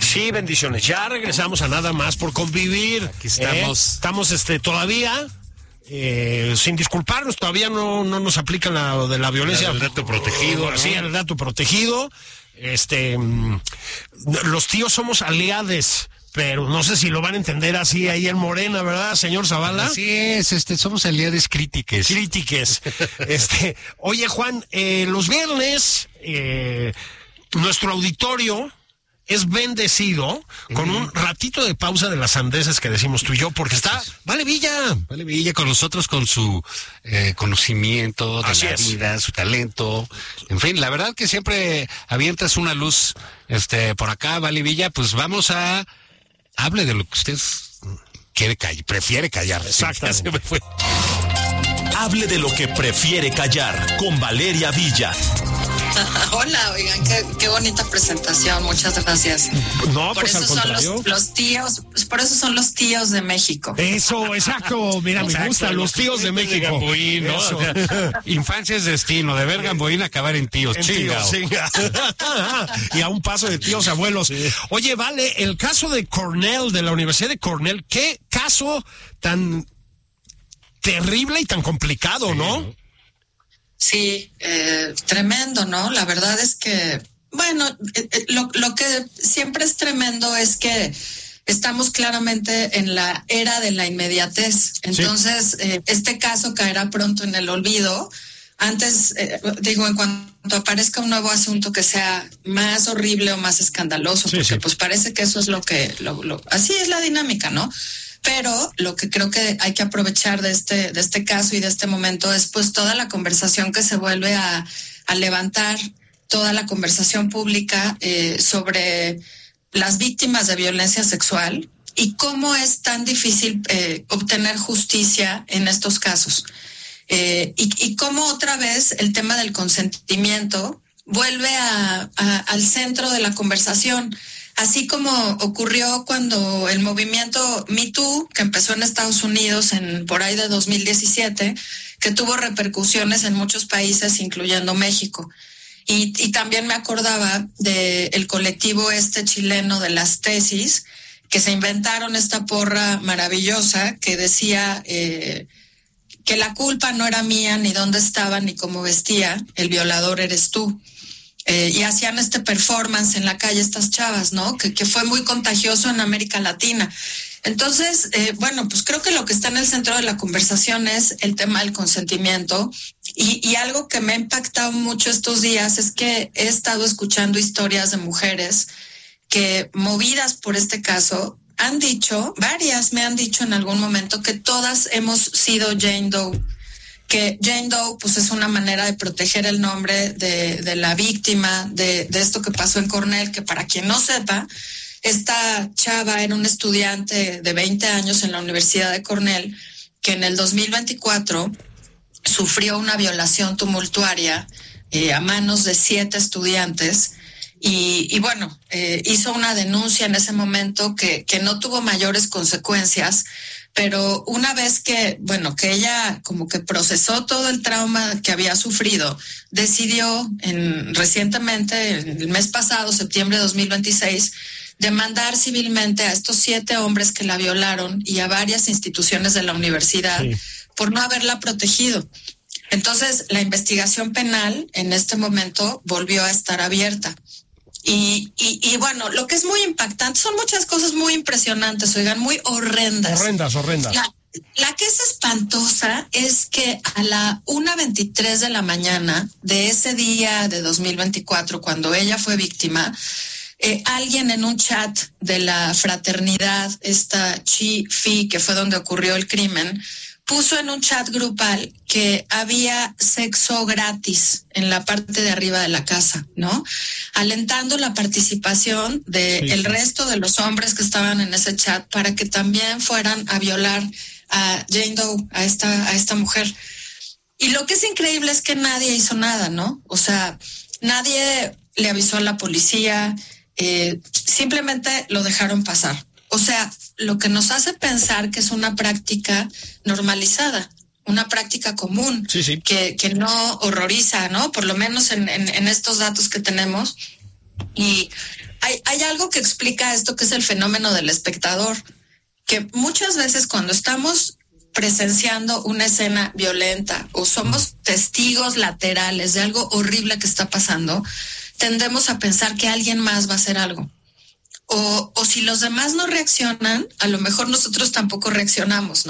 Sí, bendiciones. Ya regresamos a Nada Más por Convivir. Aquí estamos. Estamos todavía sin disculparnos, todavía no nos aplican lo de la violencia. El dato protegido, ¿no? Sí, el dato protegido. Los tíos somos aliades, pero no sé si lo van a entender así ahí en Morena, ¿verdad, señor Zavala? Así es, somos aliades crítiques. Oye, Juan, los viernes, nuestro auditorio es bendecido con un ratito de pausa de las sandeces que decimos tú y yo, porque está Vale Villa con nosotros, con su conocimiento de Así la es. vida, su talento. En fin, la verdad que siempre avientas una luz por acá, Vale Villa. Pues vamos a... Hable de lo que usted prefiere callar. Exactamente. Sí, ya se me fue. Hable de lo que prefiere callar con Valeria Villa. Hola, oigan, qué bonita presentación, muchas gracias. No, Por pues al eso son contrario. los tíos, por eso son los tíos de México. Eso, exacto. Mira, me gusta, los tíos de México. Gamboín, ¿no? Eso. O sea, infancia es destino, de ver Gamboín acabar en tíos. En Chingao. tíos, chinga. Y a un paso de tíos abuelos. Sí. Oye, Vale, el caso de Cornell, de la Universidad de Cornell, qué caso tan terrible y tan complicado, ¿no? Sí, tremendo, ¿no? La verdad es que, bueno, lo que siempre es tremendo es que estamos claramente en la era de la inmediatez. Entonces, este caso caerá pronto en el olvido. Antes, en cuanto aparezca un nuevo asunto que sea más horrible o más escandaloso, porque pues parece que eso es así es la dinámica, ¿no? Pero lo que creo que hay que aprovechar de este caso y de este momento es pues toda la conversación que se vuelve a levantar, toda la conversación pública sobre las víctimas de violencia sexual y cómo es tan difícil obtener justicia en estos casos. Y cómo otra vez el tema del consentimiento vuelve al centro de la conversación. Así como ocurrió cuando el movimiento Me Too, que empezó en Estados Unidos por ahí de 2017, que tuvo repercusiones en muchos países, incluyendo México. Y también me acordaba del colectivo chileno de las tesis, que se inventaron esta porra maravillosa que decía que la culpa no era mía, ni dónde estaba, ni cómo vestía, el violador eres tú. Y hacían performance en la calle estas chavas, ¿no? Que fue muy contagioso en América Latina. Entonces, pues creo que lo que está en el centro de la conversación es el tema del consentimiento. Y algo que me ha impactado mucho estos días es que he estado escuchando historias de mujeres que, movidas por este caso, varias me han dicho en algún momento que todas hemos sido Jane Doe. Que Jane Doe pues es una manera de proteger el nombre de la víctima de esto que pasó en Cornell, que para quien no sepa, esta chava era una estudiante de 20 años en la Universidad de Cornell que en el 2024 sufrió una violación tumultuaria a manos de 7 estudiantes y hizo una denuncia en ese momento que no tuvo mayores consecuencias. Pero una vez que ella como que procesó todo el trauma que había sufrido, decidió recientemente, el mes pasado, septiembre de 2026, demandar civilmente a estos 7 hombres que la violaron y a varias instituciones de la universidad por no haberla protegido. Entonces, la investigación penal en este momento volvió a estar abierta. Y lo que es muy impactante, son muchas cosas muy impresionantes, muy horrendas. Horrendas. La que es espantosa es que a la 1:23 de la mañana de ese día de 2024, cuando ella fue víctima, alguien en un chat de la fraternidad, esta Chi Phi, que fue donde ocurrió el crimen, puso en un chat grupal que había sexo gratis en la parte de arriba de la casa, ¿no? Alentando la participación del resto de los hombres que estaban en ese chat para que también fueran a violar a Jane Doe, a esta mujer. Y lo que es increíble es que nadie hizo nada, ¿no? O sea, nadie le avisó a la policía, simplemente lo dejaron pasar. O sea, lo que nos hace pensar que es una práctica normalizada, una práctica común, que no horroriza, ¿no? Por lo menos en estos datos que tenemos. Y hay algo que explica esto, que es el fenómeno del espectador, que muchas veces cuando estamos presenciando una escena violenta o somos testigos laterales de algo horrible que está pasando, tendemos a pensar que alguien más va a hacer algo. O si los demás no reaccionan, a lo mejor nosotros tampoco reaccionamos, ¿no?